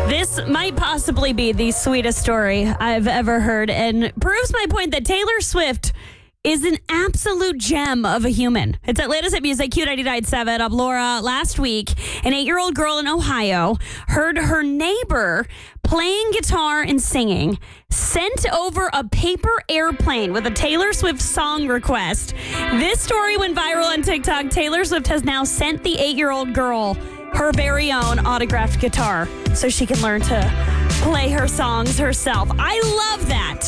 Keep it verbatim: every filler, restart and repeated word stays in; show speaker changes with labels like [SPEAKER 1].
[SPEAKER 1] This might possibly be the sweetest story I've ever heard and proves my point that Taylor Swift is an absolute gem of a human. It's Atlanta's Hit Music, Q ninety-nine point seven. I'm Laura. Last week, an eight-year-old girl in Ohio heard her neighbor playing guitar and singing, sent over a paper airplane with a Taylor Swift song request. This story went viral on TikTok. Taylor Swift has now sent the eight-year-old girl her very own autographed guitar so she can learn to play her songs herself. I love that.